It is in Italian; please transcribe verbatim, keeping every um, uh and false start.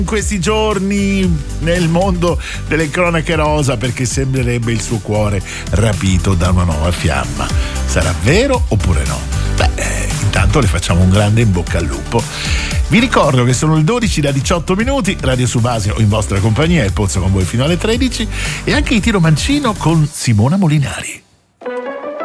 in questi giorni nel mondo delle cronache rosa, perché sembrerebbe il suo cuore rapito da una nuova fiamma. Sarà vero oppure no? Beh, eh, intanto le facciamo un grande in bocca al lupo. Vi ricordo che sono il dodici da diciotto minuti, Radio Subasio in vostra compagnia, il Pozzo con voi fino alle tredici, e anche il Tiro Mancino con Simona Molinari.